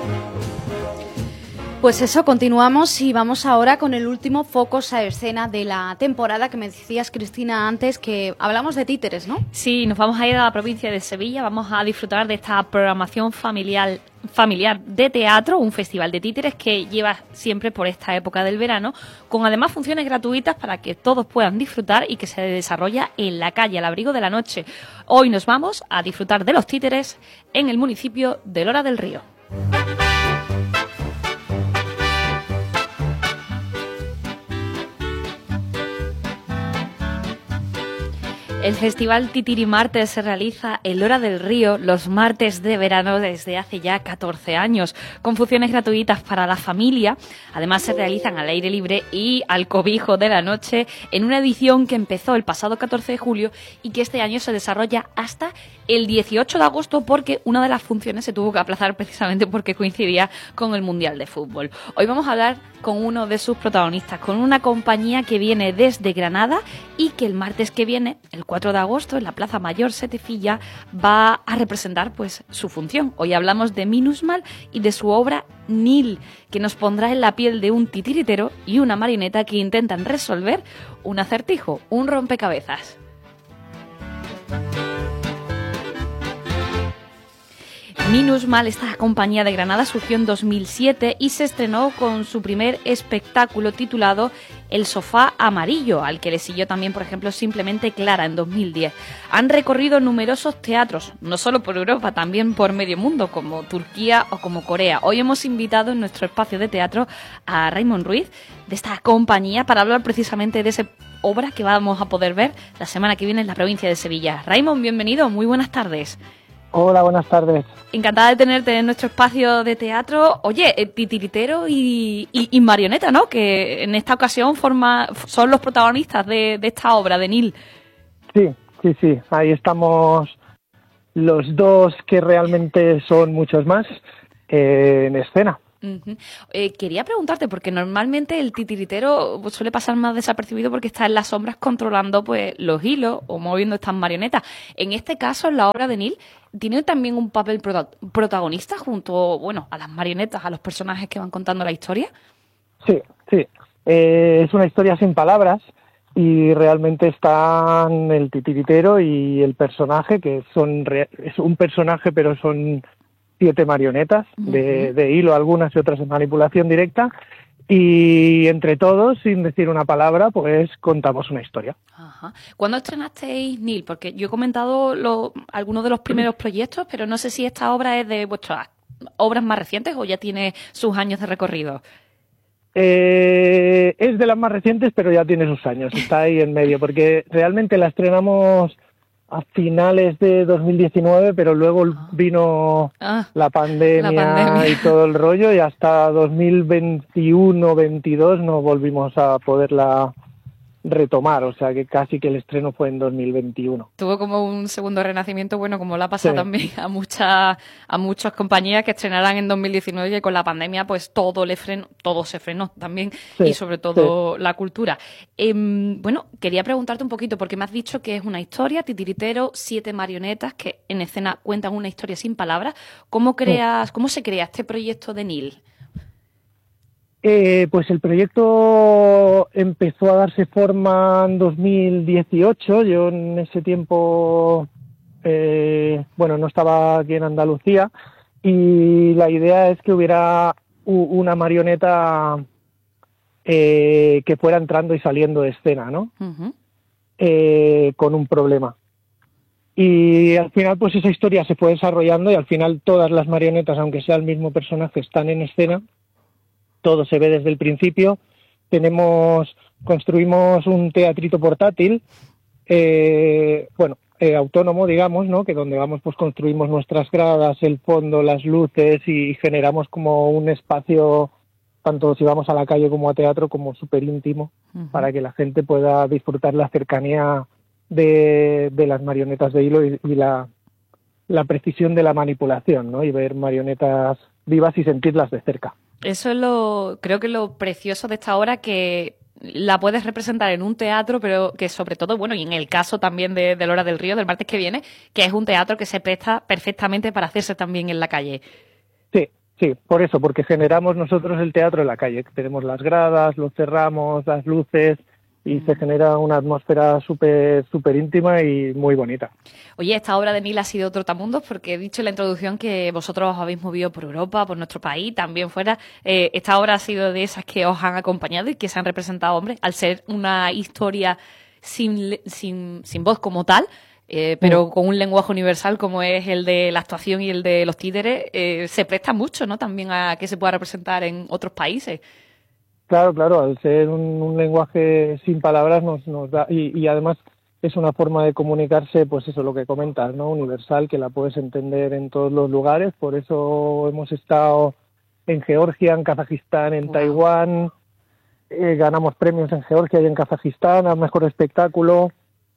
Pues eso, continuamos y vamos ahora con el último Focos a Escena de la temporada, que me decías, Cristina, antes, que hablamos de títeres, ¿no? Sí, nos vamos a ir a la provincia de Sevilla, vamos a disfrutar de esta programación familiar de teatro, un festival de títeres que lleva siempre por esta época del verano, con además funciones gratuitas para que todos puedan disfrutar y que se desarrolla en la calle, al abrigo de la noche. Hoy nos vamos a disfrutar de los títeres en el municipio de Lora del Río. El Festival Titirimartes se realiza en Lora del Río los martes de verano desde hace ya 14 años, con funciones gratuitas para la familia. Además se realizan al aire libre y al cobijo de la noche en una edición que empezó el pasado 14 de julio y que este año se desarrolla hasta el 18 de agosto porque una de las funciones se tuvo que aplazar precisamente porque coincidía con el Mundial de Fútbol. Hoy vamos a hablar con uno de sus protagonistas, con una compañía que viene desde Granada y que el martes que viene, el 4 de agosto, en la Plaza Mayor Setefilla, va a representar pues su función. Hoy hablamos de Minusmal y de su obra Nil, que nos pondrá en la piel de un titiritero y una marioneta que intentan resolver un acertijo, un rompecabezas. Minusmal, esta compañía de Granada, surgió en 2007 y se estrenó con su primer espectáculo titulado El Sofá Amarillo, al que le siguió también, por ejemplo, Simplemente Clara en 2010. Han recorrido numerosos teatros, no solo por Europa, también por medio mundo, como Turquía o como Corea. Hoy hemos invitado en nuestro espacio de teatro a Raymond Ruiz, de esta compañía, para hablar precisamente de esa obra que vamos a poder ver la semana que viene en la provincia de Sevilla. Raymond, bienvenido, muy buenas tardes. Hola, buenas tardes. Encantada de tenerte en nuestro espacio de teatro. Oye, titiritero y marioneta, ¿no? Que en esta ocasión son los protagonistas de esta obra, de Nil. Sí. Ahí estamos los dos, que realmente son muchos más, en escena. Uh-huh. Quería preguntarte, porque normalmente el titiritero suele pasar más desapercibido porque está en las sombras controlando pues los hilos o moviendo estas marionetas. En este caso, en la obra de Nil, tiene también un papel protagonista junto, bueno, a las marionetas, a los personajes que van contando la historia. Sí. Es una historia sin palabras y realmente están el titiritero y el personaje, que es un personaje, pero son 7 marionetas de hilo, algunas y otras de manipulación directa, y entre todos, sin decir una palabra, pues contamos una historia. Ajá. ¿Cuándo estrenasteis Nil? Porque yo he comentado algunos de los primeros proyectos, pero no sé si esta obra es de vuestras obras más recientes o ya tiene sus años de recorrido. Es de las más recientes, pero ya tiene sus años, está ahí en medio, porque realmente la estrenamos a finales de 2019, pero luego vino la pandemia y todo el rollo, y hasta 2021-22 no volvimos a poderla retomar, o sea que casi que el estreno fue en 2021. Tuvo como un segundo renacimiento, bueno, como le ha pasado también a muchas compañías que estrenarán en 2019 y con la pandemia pues todo se frenó también, y sobre todo la cultura. Bueno, quería preguntarte un poquito, porque me has dicho que es una historia, titiritero, 7 marionetas que en escena cuentan una historia sin palabras. ¿Cómo se crea este proyecto de Nil? Pues el proyecto empezó a darse forma en 2018. Yo en ese tiempo, no estaba aquí en Andalucía, y la idea es que hubiera una marioneta que fuera entrando y saliendo de escena, ¿no? Uh-huh. Con un problema. Y al final, pues esa historia se fue desarrollando, y al final todas las marionetas, aunque sea el mismo personaje, están en escena. Todo se ve desde el principio. Construimos un teatrito portátil, autónomo, digamos, ¿no? Que donde vamos, pues construimos nuestras gradas, el fondo, las luces, y generamos como un espacio, tanto si vamos a la calle como a teatro, como súper íntimo, para que la gente pueda disfrutar la cercanía de las marionetas de hilo y la precisión de la manipulación, ¿no? Y ver marionetas vivas y sentirlas de cerca. Eso es creo que lo precioso de esta obra, que la puedes representar en un teatro, pero que sobre todo, bueno, y en el caso también de Lora del Río, del martes que viene, que es un teatro que se presta perfectamente para hacerse también en la calle. Sí, Sí, por eso, porque generamos nosotros el teatro en la calle. Tenemos las gradas, lo cerramos, las luces y se genera una atmósfera súper íntima y muy bonita. Oye, esta obra de Nil ha sido Trotamundos porque he dicho en la introducción que vosotros os habéis movido por Europa, por nuestro país, también fuera. Esta obra ha sido de esas que os han acompañado y que se han representado, hombre, al ser una historia sin voz como tal, pero con un lenguaje universal como es el de la actuación y el de los títeres, se presta mucho, ¿no? También a que se pueda representar en otros países. Claro, al ser un lenguaje sin palabras nos da, y además es una forma de comunicarse, pues eso, lo que comentas, ¿no? Universal, que la puedes entender en todos los lugares, por eso hemos estado en Georgia, en Kazajistán, en Taiwán, ganamos premios en Georgia y en Kazajistán al mejor espectáculo,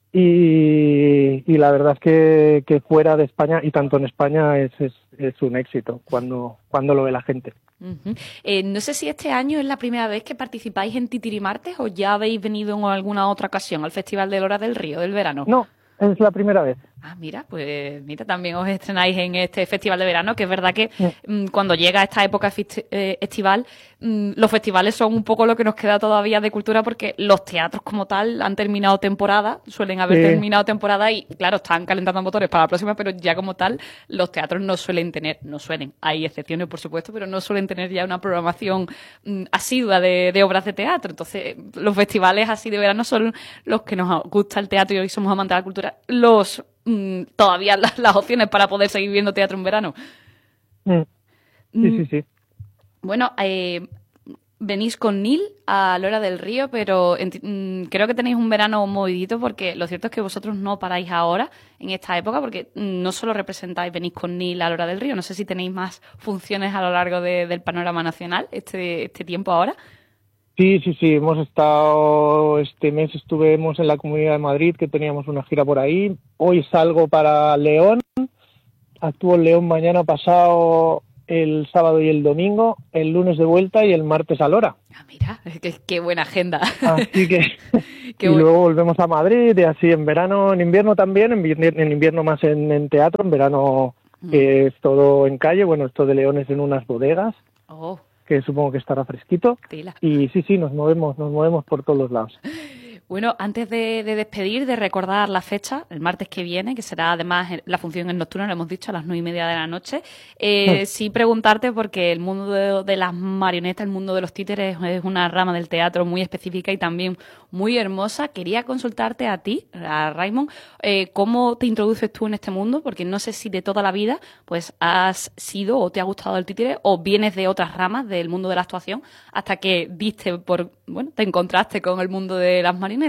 y la verdad es que fuera de España, y tanto en España, es un éxito cuando lo ve la gente. Uh-huh. No sé si este año es la primera vez que participáis en Titirimartes o ya habéis venido en alguna otra ocasión al Festival de Lora del Río del verano. No, es la primera vez. Ah, mira, pues también os estrenáis en este Festival de Verano, que es verdad que cuando llega esta época estival, los festivales son un poco lo que nos queda todavía de cultura, porque los teatros como tal han terminado temporada, suelen haber terminado temporada y, claro, están calentando motores para la próxima, pero ya como tal, los teatros no suelen, hay excepciones, por supuesto, pero no suelen tener ya una programación asidua de obras de teatro. Entonces, los festivales así de verano son los que nos gusta el teatro y hoy somos amantes de la cultura, todavía las opciones para poder seguir viendo teatro en verano. Sí. Bueno, venís con Nil a Lora del Río, pero creo que tenéis un verano movidito, porque lo cierto es que vosotros no paráis ahora, en esta época, porque no solo venís con Nil a Lora del Río, no sé si tenéis más funciones a lo largo del panorama nacional este tiempo ahora. Sí, hemos estado, este mes estuvimos en la Comunidad de Madrid, que teníamos una gira por ahí. Hoy salgo para León, actúo en León mañana, pasado, el sábado y el domingo, el lunes de vuelta y el martes a Lora. Ah, mira, qué buena agenda. Así que, luego volvemos a Madrid, y así en verano, en invierno también, en invierno más en teatro, en verano es todo en calle, bueno, esto de León es en unas bodegas. Oh. Que supongo que estará fresquito. Tila. Y sí, nos movemos por todos los lados. Bueno, antes de despedir, de recordar la fecha, el martes que viene, que será además la función en nocturno, lo hemos dicho, a las 9:30 de la noche. Sí preguntarte, porque el mundo de las marionetas, el mundo de los títeres, es una rama del teatro muy específica y también muy hermosa. Quería consultarte a ti, a Raimon, cómo te introduces tú en este mundo, porque no sé si de toda la vida pues has sido o te ha gustado el títere o vienes de otras ramas del mundo de la actuación hasta que te encontraste con el mundo de las marionetas.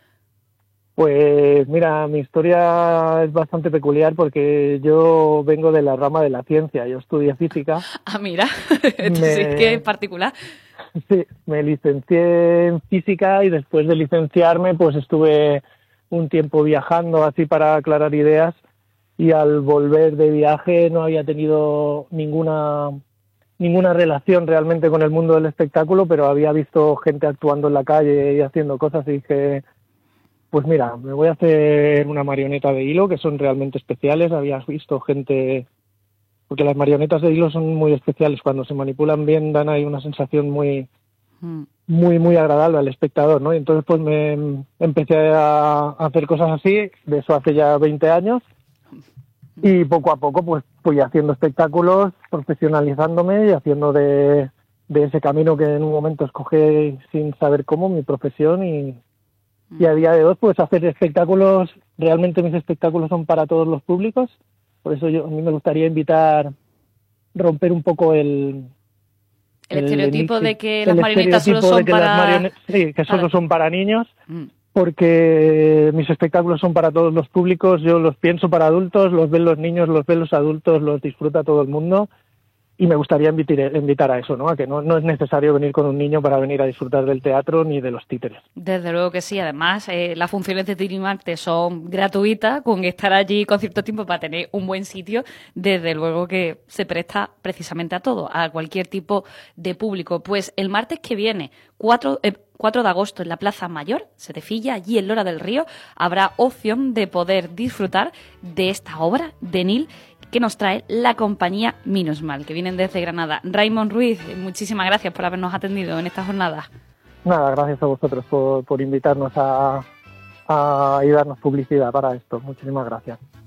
Pues mira, mi historia es bastante peculiar porque yo vengo de la rama de la ciencia, yo estudié física. Ah, mira, esto sí que es particular. Sí, me licencié en física y después de licenciarme pues estuve un tiempo viajando así para aclarar ideas, y al volver de viaje no había tenido ninguna relación realmente con el mundo del espectáculo, pero había visto gente actuando en la calle y haciendo cosas, y dije, pues mira, me voy a hacer una marioneta de hilo, que son realmente especiales. Había visto gente, porque las marionetas de hilo son muy especiales, cuando se manipulan bien dan ahí una sensación muy agradable al espectador, ¿no? Y entonces pues me empecé a hacer cosas así, de eso hace ya 20 años. Y poco a poco pues fui haciendo espectáculos, profesionalizándome y haciendo de ese camino que en un momento escogí sin saber cómo, mi profesión, y a día de hoy pues hacer espectáculos. Realmente mis espectáculos son para todos los públicos, por eso a mí me gustaría romper un poco el estereotipo de que las marionetas solo son para... solo son para niños. Porque mis espectáculos son para todos los públicos, yo los pienso para adultos, los ven los niños, los ven los adultos, los disfruta todo el mundo, y me gustaría invitar a eso, ¿no? A que no es necesario venir con un niño para venir a disfrutar del teatro ni de los títeres. Desde luego que sí. Además, las funciones de Titirimartes son gratuitas, con estar allí con cierto tiempo para tener un buen sitio, desde luego que se presta precisamente a todo, a cualquier tipo de público. Pues el martes que viene, 4 de agosto, en la Plaza Mayor, Setefilla, allí en Lora del Río, habrá opción de poder disfrutar de esta obra de Nil, que nos trae la compañía Minusmal, que vienen desde Granada. Raymond Ruiz, muchísimas gracias por habernos atendido en esta jornada. Nada, gracias a vosotros por invitarnos y darnos publicidad para esto. Muchísimas gracias.